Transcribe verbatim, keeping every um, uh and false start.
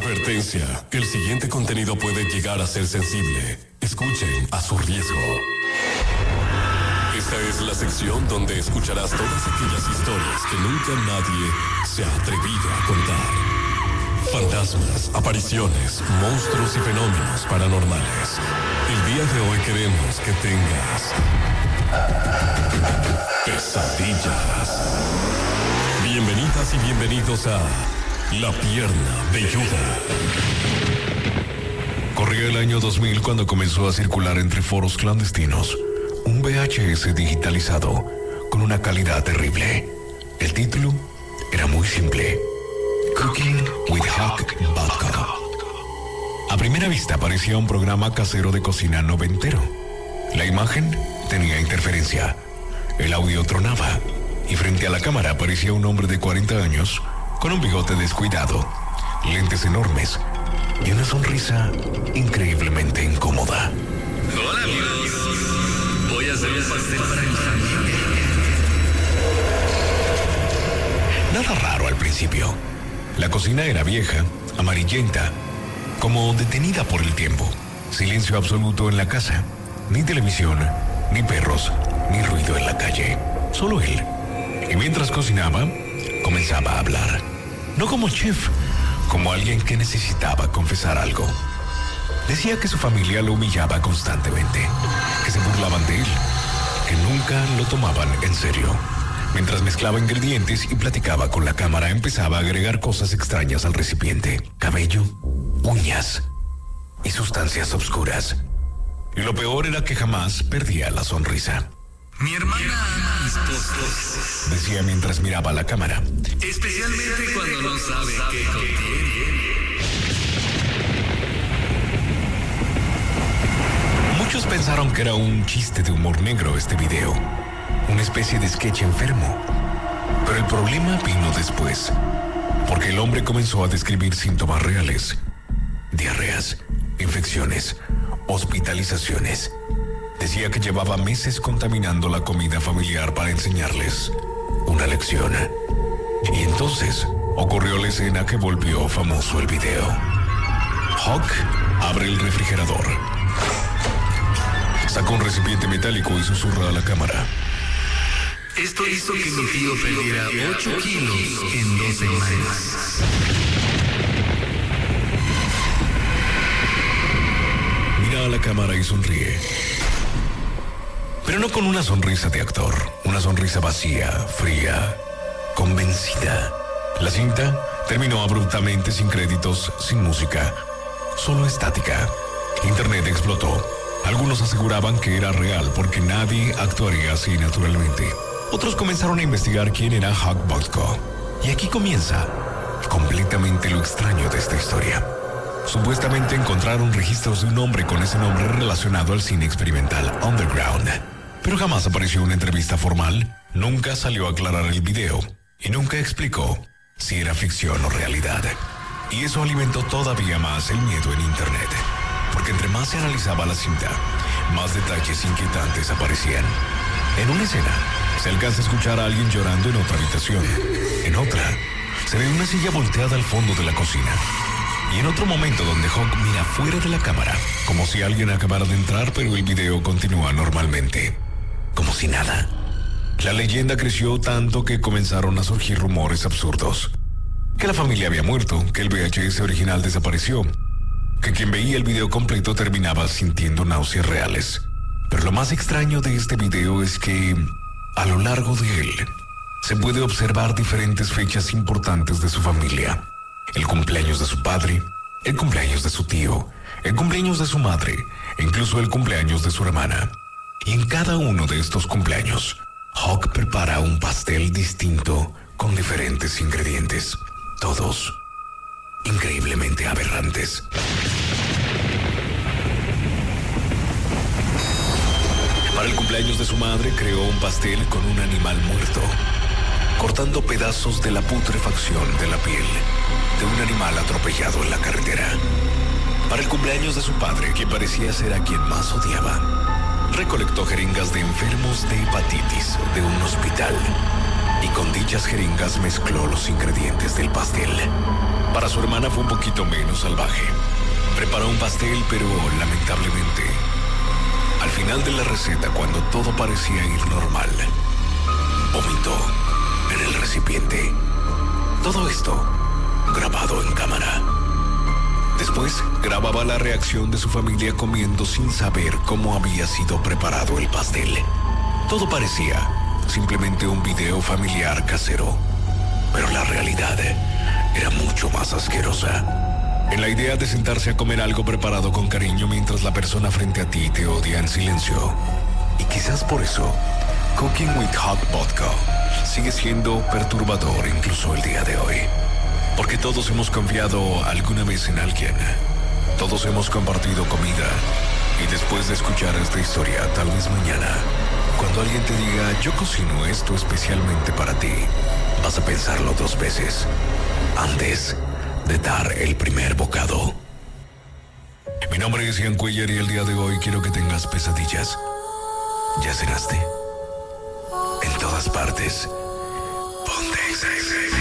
Advertencia, el siguiente contenido puede llegar a ser sensible. Escuchen a su riesgo. Esta es la sección donde escucharás todas aquellas historias que nunca nadie se ha atrevido a contar. Fantasmas, apariciones, monstruos y fenómenos paranormales. El día de hoy queremos que tengas pesadillas. Bienvenidas y bienvenidos a La Pierna Velluda. Corría el año dos mil cuando comenzó a circular entre foros clandestinos un V H S digitalizado con una calidad terrible. El título era muy simple: Cooking with Hawk Vodka. A primera vista parecía un programa casero de cocina noventero. La imagen tenía interferencia, el audio tronaba, y frente a la cámara aparecía un hombre de cuarenta años con un bigote descuidado, lentes enormes y una sonrisa increíblemente incómoda. Hola amigos, voy a hacer un pastel para mi familia. Nada raro al principio. La cocina era vieja, amarillenta, como detenida por el tiempo. Silencio absoluto en la casa. Ni televisión, ni perros, ni ruido en la calle. Solo él. Y mientras cocinaba, comenzaba a hablar. No como chef, como alguien que necesitaba confesar algo. Decía que su familia lo humillaba constantemente, que se burlaban de él, que nunca lo tomaban en serio. Mientras mezclaba ingredientes y platicaba con la cámara, empezaba a agregar cosas extrañas al recipiente. Cabello, uñas y sustancias oscuras. Y lo peor era que jamás perdía la sonrisa. Mi hermana ama mis postres, decía mientras miraba la cámara. Especialmente cuando no sabe qué contiene. Muchos pensaron que era un chiste de humor negro este video, una especie de sketch enfermo. Pero el problema vino después, porque el hombre comenzó a describir síntomas reales: diarreas, infecciones, hospitalizaciones. Decía que llevaba meses contaminando la comida familiar para enseñarles una lección. Y entonces ocurrió la escena que volvió famoso el video. Hawk abre el refrigerador, saca un recipiente metálico y susurra a la cámara. Esto hizo que mi tío perdiera ocho kilos en dos semanas. Mira a la cámara y sonríe. Pero no con una sonrisa de actor, una sonrisa vacía, fría, convencida. La cinta terminó abruptamente, sin créditos, sin música, solo estática. Internet explotó. Algunos aseguraban que era real porque nadie actuaría así naturalmente. Otros comenzaron a investigar quién era Hawk Vodka. Y aquí comienza completamente lo extraño de esta historia. Supuestamente encontraron registros de un hombre con ese nombre relacionado al cine experimental underground. Pero jamás apareció una entrevista formal, nunca salió a aclarar el video y nunca explicó si era ficción o realidad. Y eso alimentó todavía más el miedo en internet, porque entre más se analizaba la cinta, más detalles inquietantes aparecían. En una escena, se alcanza a escuchar a alguien llorando en otra habitación. En otra, se ve una silla volteada al fondo de la cocina. Y en otro momento donde Hawk mira fuera de la cámara, como si alguien acabara de entrar, pero el video continúa normalmente, como si nada. La leyenda creció tanto que comenzaron a surgir rumores absurdos. Que la familia había muerto, que el V H S original desapareció, que quien veía el video completo terminaba sintiendo náuseas reales. Pero lo más extraño de este video es que, a lo largo de él, se puede observar diferentes fechas importantes de su familia. El cumpleaños de su padre, el cumpleaños de su tío, el cumpleaños de su madre, e incluso el cumpleaños de su hermana. Y en cada uno de estos cumpleaños, Hawk prepara un pastel distinto con diferentes ingredientes, todos increíblemente aberrantes. Para el cumpleaños de su madre creó un pastel con un animal muerto, cortando pedazos de la putrefacción de la piel de un animal atropellado en la carretera. Para el cumpleaños de su padre, que parecía ser a quien más odiaba, recolectó jeringas de enfermos de hepatitis de un hospital y con dichas jeringas mezcló los ingredientes del pastel. Para su hermana fue un poquito menos salvaje. Preparó un pastel, pero lamentablemente, al final de la receta, cuando todo parecía ir normal, vomitó en el recipiente. Todo esto grabado en cámara. Después grababa la reacción de su familia comiendo sin saber cómo había sido preparado el pastel. Todo parecía simplemente un video familiar casero, pero la realidad era mucho más asquerosa. En la idea de sentarse a comer algo preparado con cariño mientras la persona frente a ti te odia en silencio. Y quizás por eso, Cooking with Hot Vodka sigue siendo perturbador incluso el día de hoy. Porque todos hemos confiado alguna vez en alguien. Todos hemos compartido comida. Y después de escuchar esta historia, tal vez mañana, cuando alguien te diga, yo cocino esto especialmente para ti, vas a pensarlo dos veces antes de dar el primer bocado. Mi nombre es Ian Cuellar y el día de hoy quiero que tengas pesadillas. ¿Ya cenaste? En todas partes. Ponte